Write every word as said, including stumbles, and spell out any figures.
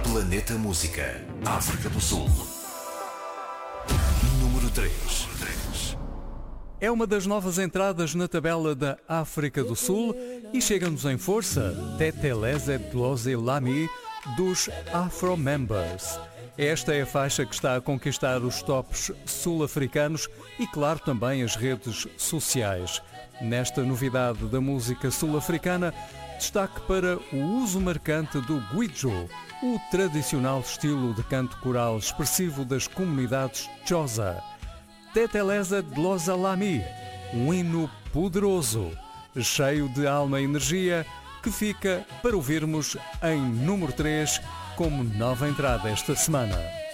Planeta Música, África do Sul. Número três. É uma das novas entradas na tabela da África do Sul e chega-nos em força Teteleze Dlozi Lami dos Afro Members. Esta é a faixa que está a conquistar os tops sul-africanos e, claro, também as redes sociais. Nesta novidade da música sul-africana, destaque para o uso marcante do Gwijo, o tradicional estilo de canto coral expressivo das comunidades Xhosa. Teteleze Dlozi Lami, um hino poderoso, cheio de alma e energia, que fica para ouvirmos em número três como nova entrada esta semana.